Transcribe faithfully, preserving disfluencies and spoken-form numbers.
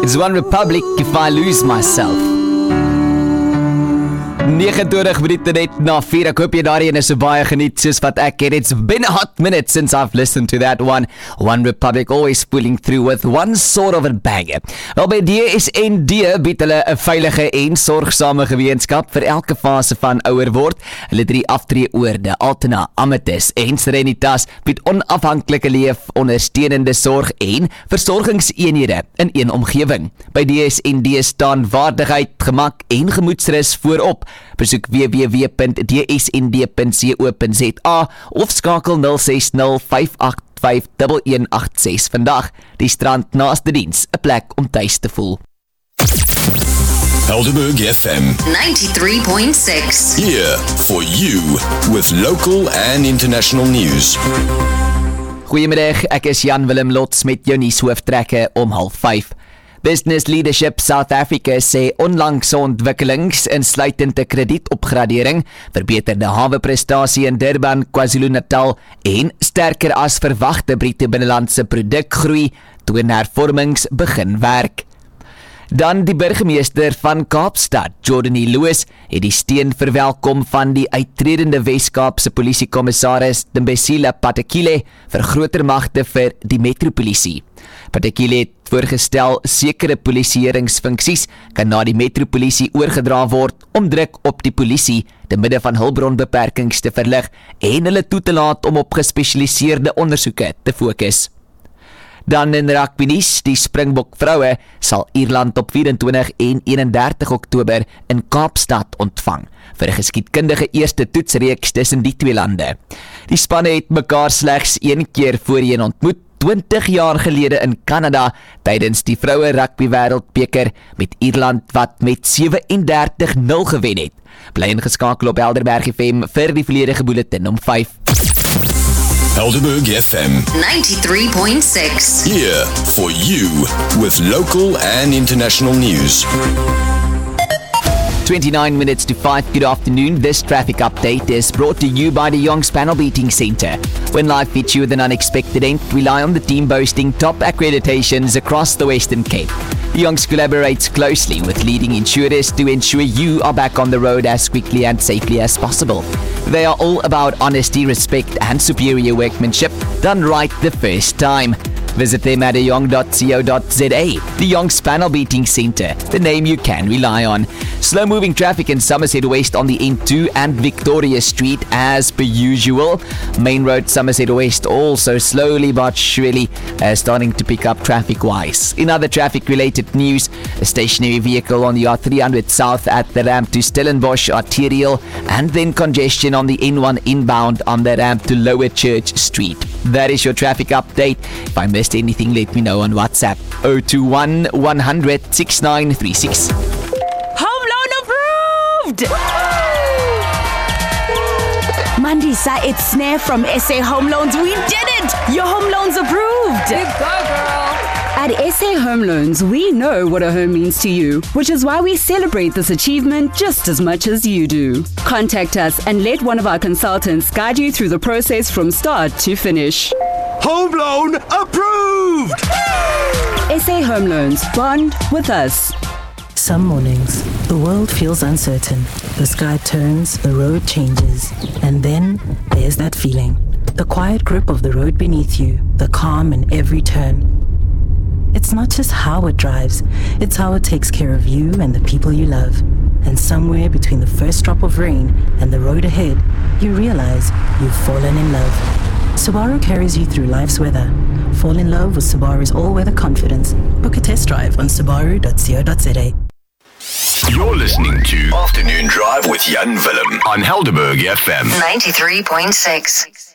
It's One Republic if I lose myself. negenentwintig minute net na vier. Ek hoop jy daarin is so baie geniet soos wat ek het. It's been a hot minute since I've listened to that one. One Republic always pulling through with one sort of a banger. Wel, by D S N D bied hulle 'n veilige en sorgsame gemeenskap vir elke fase van ouer word. Hulle drie aftreeoorde, Altena, Amethyst en Serenitas bied onafhanklike leef, ondersteunende sorg en versorgingseenhede in een omgewing. By D S N D staan waardigheid, gemak en gemoedsrus voorop. Besoek w w w punt d s n d punt co punt z a of skakel nul ses nul vyf agt vyf een een agt ses vandag. Die strand naaste diens, 'n plek om tuis te voel. Helderberg F M ninety-three point six. Here for you with local and international news. Goeiemiddag, ek is Jan Willem Lots met jou nuushooftrekke om half vyf. Business Leadership South Africa sê onlangse ontwikkelings insluitend 'n kredietopgradering, verbeterde haweprestasie in Durban, KwaZulu-Natal en sterker as verwagte bruto binnelandse produkgroei toon hervormings begin werk. Dan die burgemeester van Kaapstad, Jordan Lewis, het die steun verwelkom van die uittredende Wes-Kaapse polisiekommissaris, Dimbesile Patekile, vir groter magte vir die metropolisie. Patekile het voorgestel sekere polisieeringsfunksies kan na die metropolisie oorgedra word om druk op die polisie te midde van hulpbronbeperkings te verlig en hulle toe te laat om op gespesialiseerde ondersoeke te fokus. Dan in rugby nuus, die Springbok vroue sal Ierland op vyf-en-twintig en een-en-dertig Oktober in Kaapstad ontvang vir 'n geskiedkundige eerste toetsreeks tussen die twee lande. Die spanne het mekaar slegs een keer voorheen ontmoet, twintig jaar gelede in Kanada tydens die vroue rugby wêreldbeker met Ierland wat met sewe-en-dertig nul gewen het. Bly ingeskakel op Helderberg F M vir die volledige bulletin om vyf. Helderberg F M ninety-three point six. Here for you with local and international news. twenty-nine minutes to five. Good afternoon. This traffic update is brought to you by the Young's Panel Beating Centre. When life hits you with an unexpected end, rely on the team boasting top accreditations across the Western Cape. The Young's collaborates closely with leading insurers to ensure you are back on the road as quickly and safely as possible. They are all about honesty, respect and superior workmanship done right the first time. Visit them at young dot co dot z a. The Young's Panel Beating Centre, the name you can rely on. Slow-moving traffic in Somerset West on the N two and Victoria Street as per usual. Main Road Somerset West also slowly but surely uh, starting to pick up traffic-wise. In other traffic-related news, a stationary vehicle on the R three hundred South at the ramp to Stellenbosch Arterial and then congestion on the N one inbound on the ramp to Lower Church Street. That is your traffic update. If I missed anything, let me know on WhatsApp zero two one, one hundred, six nine three six. Home loan approved! Mandisa, it's Snare from S A Home Loans. We did it! Your home loan's approved! Good go, girl! At S A Home Loans, we know what a home means to you, which is why we celebrate this achievement just as much as you do. Contact us and let one of our consultants guide you through the process from start to finish. Home loan approved! S A Home Loans. Bond with us. Some mornings, the world feels uncertain. The sky turns, the road changes, and then there's that feeling. The quiet grip of the road beneath you, the calm in every turn. It's not just how it drives, it's how it takes care of you and the people you love. And somewhere between the first drop of rain and the road ahead, you realize you've fallen in love. Subaru carries you through life's weather. Fall in love with Subaru's all-weather confidence. Book a test drive on subaru dot co dot z a. You're listening to Afternoon Drive with Jan Willem on Helderberg F M ninety-three point six.